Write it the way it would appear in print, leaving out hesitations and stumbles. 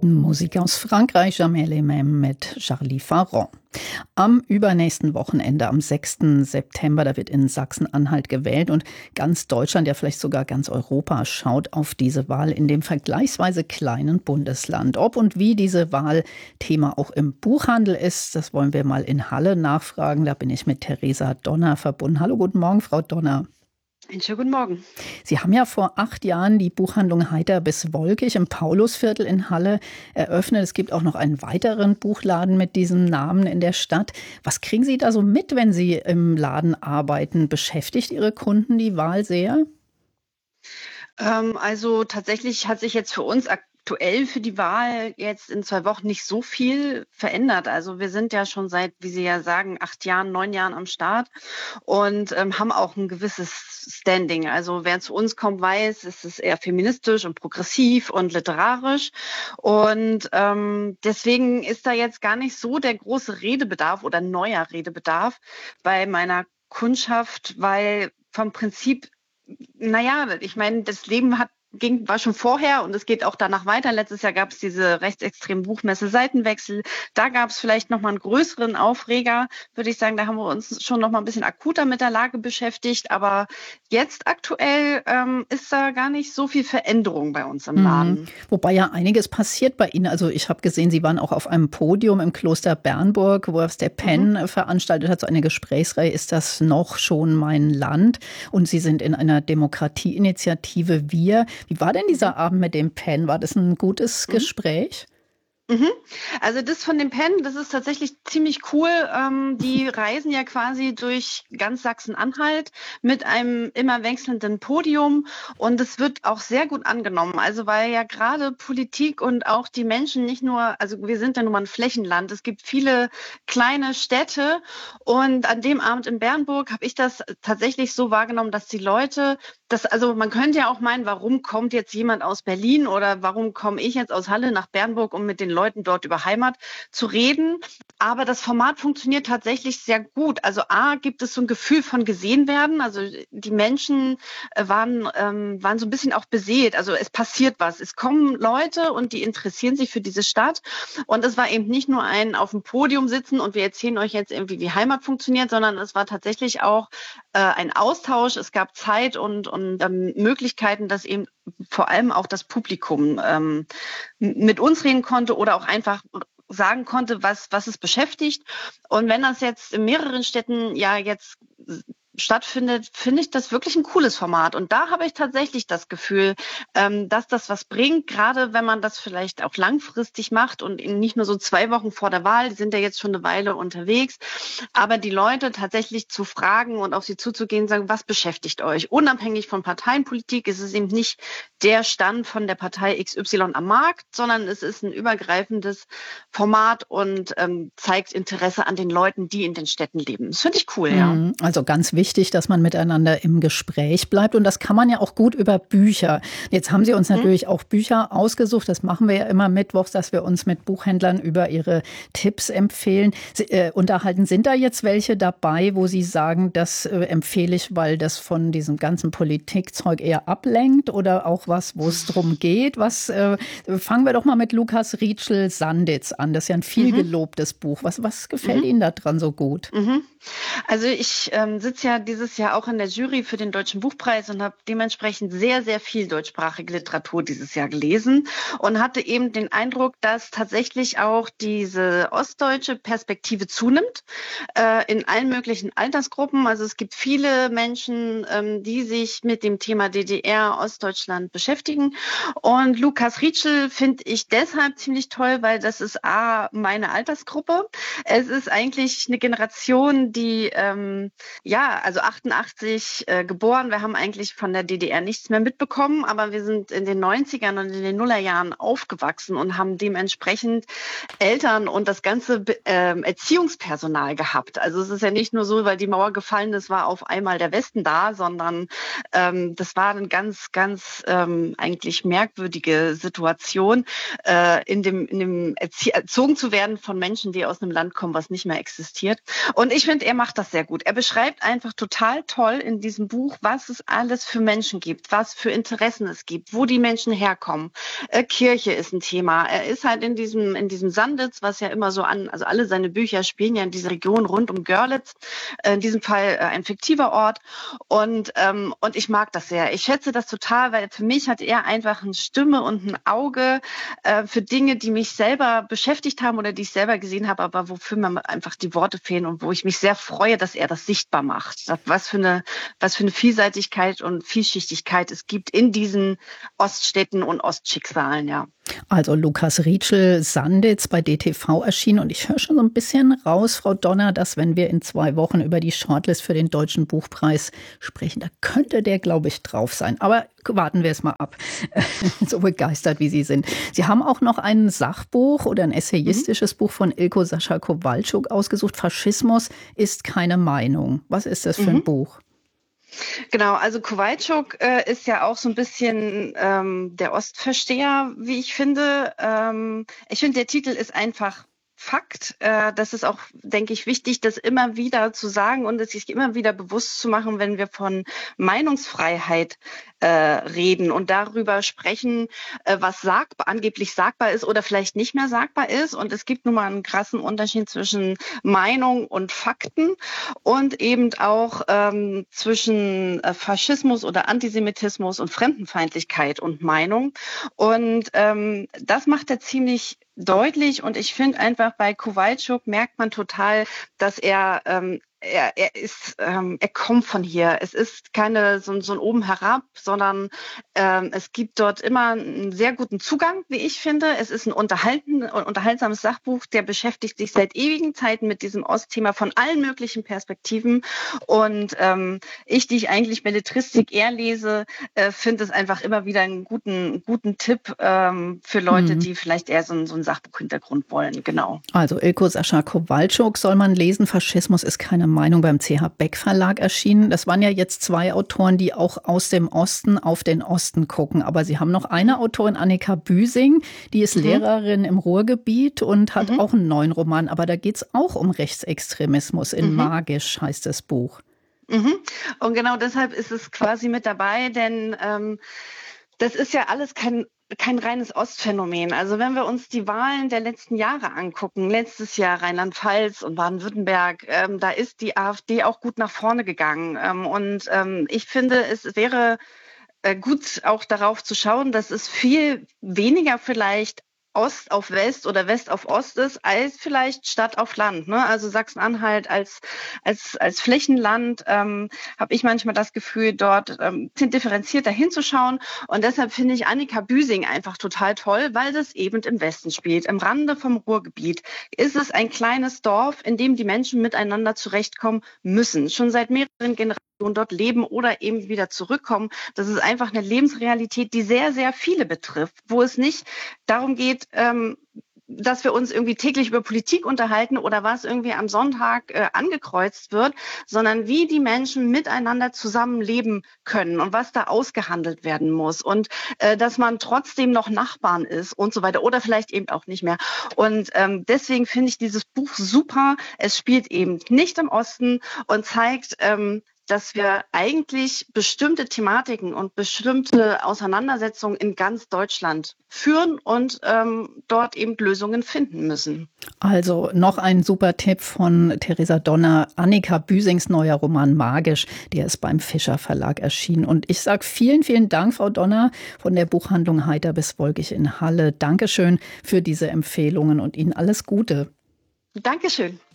Musik aus Frankreich, Jamel Emem mit Charlie Farron. Am übernächsten Wochenende, am 6. September, da wird in Sachsen-Anhalt gewählt und ganz Deutschland, ja vielleicht sogar ganz Europa, schaut auf diese Wahl in dem vergleichsweise kleinen Bundesland. Ob und wie diese Wahl Thema auch im Buchhandel ist, das wollen wir mal in Halle nachfragen. Da bin ich mit Theresa Donner verbunden. Hallo, guten Morgen, Frau Donner. Einen schönen guten Morgen. Sie haben ja vor 8 Jahren die Buchhandlung Heiter bis Wolkig im Paulusviertel in Halle eröffnet. Es gibt auch noch einen weiteren Buchladen mit diesem Namen in der Stadt. Was kriegen Sie da so mit, wenn Sie im Laden arbeiten? Beschäftigt Ihre Kunden die Wahl sehr? Also tatsächlich hat sich jetzt für uns aktuell für die Wahl jetzt in 2 Wochen nicht so viel verändert. Also wir sind ja schon seit, wie Sie ja sagen, 8 Jahren, 9 Jahren am Start und haben auch ein gewisses Standing. Also wer zu uns kommt, weiß, es ist eher feministisch und progressiv und literarisch. Und deswegen ist da jetzt gar nicht so der große Redebedarf oder neuer Redebedarf bei meiner Kundschaft, weil vom Prinzip, naja, ich meine, das Leben war schon vorher und es geht auch danach weiter. Letztes Jahr gab es diese rechtsextremen Buchmesse Seitenwechsel. Da gab es vielleicht noch mal einen größeren Aufreger, würde ich sagen. Da haben wir uns schon noch mal ein bisschen akuter mit der Lage beschäftigt. Aber jetzt aktuell ist da gar nicht so viel Veränderung bei uns im Laden. Wobei ja einiges passiert bei Ihnen. Also ich habe gesehen, Sie waren auch auf einem Podium im Kloster Bernburg, wo es der Penn veranstaltet hat, so eine Gesprächsreihe, ist das noch schon mein Land? Und Sie sind in einer Demokratieinitiative Wir. Wie war denn dieser Abend mit dem Penn? War das ein gutes Gespräch? Also das von dem Penn, das ist tatsächlich ziemlich cool. Die reisen ja quasi durch ganz Sachsen-Anhalt mit einem immer wechselnden Podium und es wird auch sehr gut angenommen. Also weil ja gerade Politik und auch die Menschen nicht nur, also wir sind ja nun mal ein Flächenland, es gibt viele kleine Städte und an dem Abend in Bernburg habe ich das tatsächlich so wahrgenommen, dass die Leute, also man könnte ja auch meinen, warum kommt jetzt jemand aus Berlin oder warum komme ich jetzt aus Halle nach Bernburg, um mit den Leuten dort über Heimat zu reden. Aber das Format funktioniert tatsächlich sehr gut. Also gibt es so ein Gefühl von gesehen werden. Also die Menschen waren so ein bisschen auch beseelt. Also es passiert was. Es kommen Leute und die interessieren sich für diese Stadt. Und es war eben nicht nur ein auf dem Podium sitzen und wir erzählen euch jetzt irgendwie, wie Heimat funktioniert, sondern es war tatsächlich auch ein Austausch. Es gab Zeit und Möglichkeiten, dass eben vor allem auch das Publikum mit uns reden konnte oder auch einfach sagen konnte, was es beschäftigt. Und wenn das jetzt in mehreren Städten ja jetzt stattfindet, finde ich das wirklich ein cooles Format. Und da habe ich tatsächlich das Gefühl, dass das was bringt, gerade wenn man das vielleicht auch langfristig macht und nicht nur so 2 Wochen vor der Wahl, die sind ja jetzt schon eine Weile unterwegs, aber die Leute tatsächlich zu fragen und auf sie zuzugehen, sagen, was beschäftigt euch? Unabhängig von Parteienpolitik ist es eben nicht der Stand von der Partei XY am Markt, sondern es ist ein übergreifendes Format und zeigt Interesse an den Leuten, die in den Städten leben. Das finde ich cool, ja. Also ganz wichtig, dass man miteinander im Gespräch bleibt. Und das kann man ja auch gut über Bücher. Jetzt haben Sie uns natürlich auch Bücher ausgesucht. Das machen wir ja immer mittwochs, dass wir uns mit Buchhändlern über ihre Tipps empfehlen. Unterhalten, sind da jetzt welche dabei, wo Sie sagen, das empfehle ich, weil das von diesem ganzen Politikzeug eher ablenkt, oder auch was, wo es drum geht? Fangen wir doch mal mit Lukas Rietschel-Sanditz an. Das ist ja ein viel gelobtes Buch. Was gefällt Ihnen da dran so gut? Also ich sitze ja dieses Jahr auch in der Jury für den Deutschen Buchpreis und habe dementsprechend sehr, sehr viel deutschsprachige Literatur dieses Jahr gelesen und hatte eben den Eindruck, dass tatsächlich auch diese ostdeutsche Perspektive zunimmt, in allen möglichen Altersgruppen. Also es gibt viele Menschen, die sich mit dem Thema DDR, Ostdeutschland beschäftigen. Und Lukas Rietschel finde ich deshalb ziemlich toll, weil das ist meine Altersgruppe. Es ist eigentlich eine Generation, die also 88 geboren. Wir haben eigentlich von der DDR nichts mehr mitbekommen, aber wir sind in den 90ern und in den Nullerjahren aufgewachsen und haben dementsprechend Eltern und das ganze Erziehungspersonal gehabt. Also es ist ja nicht nur so, weil die Mauer gefallen ist, war auf einmal der Westen da, sondern das war eine ganz, ganz eigentlich merkwürdige Situation, in dem erzogen zu werden von Menschen, die aus einem Land kommen, was nicht mehr existiert. Und ich finde, er macht das sehr gut. Er beschreibt einfach einfach total toll in diesem Buch, was es alles für Menschen gibt, was für Interessen es gibt, wo die Menschen herkommen. Kirche ist ein Thema. Er ist halt in diesem Sanditz, was ja immer so also alle seine Bücher spielen ja in dieser Region rund um Görlitz. In diesem Fall ein fiktiver Ort. Und ich mag das sehr. Ich schätze das total, weil für mich hat er einfach eine Stimme und ein Auge für Dinge, die mich selber beschäftigt haben oder die ich selber gesehen habe, aber wofür mir einfach die Worte fehlen und wo ich mich sehr freue, dass er das sichtbar macht. Was für eine Vielseitigkeit und Vielschichtigkeit es gibt in diesen Oststädten und Ostschicksalen, ja. Also Lukas Rietschel, Sanditz bei DTV erschienen. Und ich höre schon so ein bisschen raus, Frau Donner, dass wenn wir in 2 Wochen über die Shortlist für den Deutschen Buchpreis sprechen, da könnte der, glaube ich, drauf sein. Aber warten wir es mal ab. So begeistert, wie Sie sind. Sie haben auch noch ein Sachbuch oder ein essayistisches Buch von Ilko Sascha Kowalczuk ausgesucht. Faschismus ist keine Meinung. Was ist das für ein Buch? Genau, also Kowalczuk ist ja auch so ein bisschen der Ostversteher, wie ich finde. Ich finde, der Titel ist einfach Fakt. Das ist auch, denke ich, wichtig, das immer wieder zu sagen und es sich immer wieder bewusst zu machen, wenn wir von Meinungsfreiheit reden und darüber sprechen, was angeblich sagbar ist oder vielleicht nicht mehr sagbar ist. Und es gibt nun mal einen krassen Unterschied zwischen Meinung und Fakten und eben auch zwischen Faschismus oder Antisemitismus und Fremdenfeindlichkeit und Meinung. Und das macht er ziemlich deutlich. Und ich finde einfach, bei Kowalczuk merkt man total, dass er kommt von hier. Es ist keine so ein oben herab, sondern es gibt dort immer einen sehr guten Zugang, wie ich finde. Es ist ein unterhaltsames Sachbuch, der beschäftigt sich seit ewigen Zeiten mit diesem Ostthema von allen möglichen Perspektiven. Und die ich eigentlich Belletristik eher lese, finde es einfach immer wieder einen guten Tipp für Leute, die vielleicht eher so einen Sachbuchhintergrund wollen. Genau. Also Ilko Sascha Kowalczuk soll man lesen. Faschismus ist keine Meinung, beim CH Beck Verlag erschienen. Das waren ja jetzt 2 Autoren, die auch aus dem Osten auf den Osten gucken. Aber Sie haben noch eine Autorin, Annika Büsing, die ist Lehrerin im Ruhrgebiet und hat auch einen neuen Roman. Aber da geht es auch um Rechtsextremismus in Magisch, heißt das Buch. Und genau deshalb ist es quasi mit dabei, denn das ist ja alles kein reines Ostphänomen. Also wenn wir uns die Wahlen der letzten Jahre angucken, letztes Jahr Rheinland-Pfalz und Baden-Württemberg, da ist die AfD auch gut nach vorne gegangen. Ich finde, es wäre gut auch darauf zu schauen, dass es viel weniger vielleicht Ost auf West oder West auf Ost ist, als vielleicht Stadt auf Land. Ne? Also Sachsen-Anhalt als Flächenland habe ich manchmal das Gefühl, dort bisschen differenzierter hinzuschauen. Und deshalb finde ich Annika Büsing einfach total toll, weil das eben im Westen spielt. Am Rande vom Ruhrgebiet ist es ein kleines Dorf, in dem die Menschen miteinander zurechtkommen müssen. Schon seit mehreren Generationen dort leben oder eben wieder zurückkommen. Das ist einfach eine Lebensrealität, die sehr, sehr viele betrifft, wo es nicht darum geht, dass wir uns irgendwie täglich über Politik unterhalten oder was irgendwie am Sonntag angekreuzt wird, sondern wie die Menschen miteinander zusammenleben können und was da ausgehandelt werden muss und dass man trotzdem noch Nachbarn ist und so weiter oder vielleicht eben auch nicht mehr. Und deswegen finde ich dieses Buch super. Es spielt eben nicht im Osten und zeigt, dass wir eigentlich bestimmte Thematiken und bestimmte Auseinandersetzungen in ganz Deutschland führen und dort eben Lösungen finden müssen. Also noch ein super Tipp von Theresa Donner, Annika Büsings neuer Roman Magisch, der ist beim Fischer Verlag erschienen. Und ich sage vielen, vielen Dank, Frau Donner, von der Buchhandlung Heiter bis Wolkig in Halle. Dankeschön für diese Empfehlungen und Ihnen alles Gute. Dankeschön.